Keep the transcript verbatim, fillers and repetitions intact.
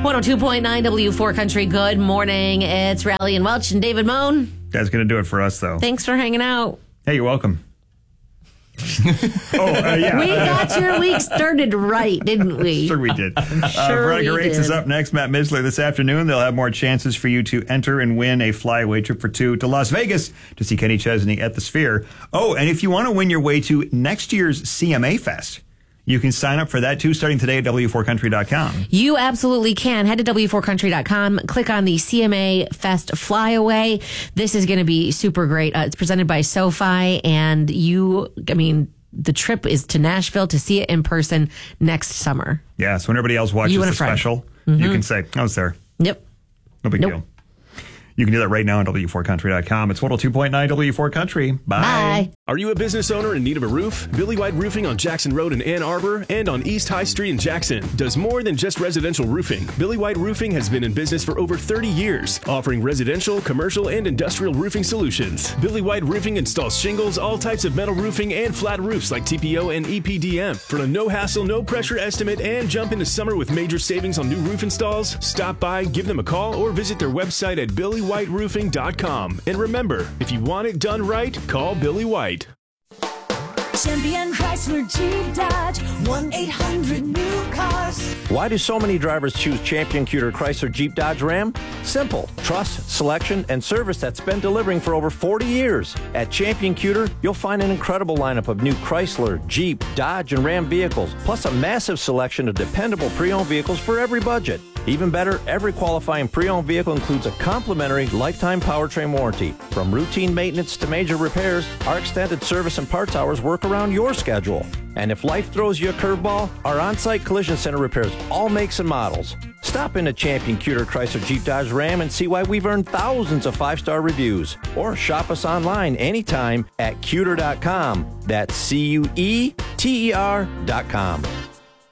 one oh two point nine W four Country. Good morning. It's Rally and Welch and David Moan. That's going to do it for us, though. Thanks for hanging out. Hey, you're welcome. oh, uh, yeah. We got your week started right, didn't we? Sure we did. Sure uh, Veronica we Rates did. is up next. Matt Misler this afternoon. They'll have more chances for you to enter and win a flyaway trip for two to Las Vegas to see Kenny Chesney at the Sphere. Oh, and if you want to win your way to next year's C M A Fest, you can sign up for that, too, starting today at W four country dot com. You absolutely can. Head to W four country dot com, click on the C M A Fest Flyaway. This is going to be super great. Uh, it's presented by SoFi, and you, I mean, the trip is to Nashville to see it in person next summer. Yeah, so when everybody else watches You and the a friend. special, Mm-hmm. you can say, I was there. Yep. No big Nope. deal. You can do that right now on W four country dot com. It's one oh two point nine W four Country. Bye. Bye. Are you a business owner in need of a roof? Billy White Roofing on Jackson Road in Ann Arbor and on East High Street in Jackson does more than just residential roofing. Billy White Roofing has been in business for over thirty years, offering residential, commercial, and industrial roofing solutions. Billy White Roofing installs shingles, all types of metal roofing, and flat roofs like T P O and E P D M. For a no-hassle, no-pressure estimate and jump into summer with major savings on new roof installs, stop by, give them a call, or visit their website at billy white roofing dot com. And remember, if you want it done right, call Billy White. Champion Chrysler Jeep Dodge, one eight hundred new cars. Why do so many drivers choose Champion Cuter Chrysler Jeep Dodge Ram? Simple. Trust, selection, and service that's been delivering for over forty years. At Champion Cuter, you'll find an incredible lineup of new Chrysler, Jeep, Dodge, and Ram vehicles, plus a massive selection of dependable pre-owned vehicles for every budget. Even better, every qualifying pre-owned vehicle includes a complimentary lifetime powertrain warranty. From routine maintenance to major repairs, our extended service and parts hours work around your schedule. And if life throws you a curveball, our on-site collision center repairs all makes and models. Stop in at Champion Cuter Chrysler Jeep Dodge Ram and see why we've earned thousands of five-star reviews. Or shop us online anytime at cuter dot com. That's C U E T E R dot com.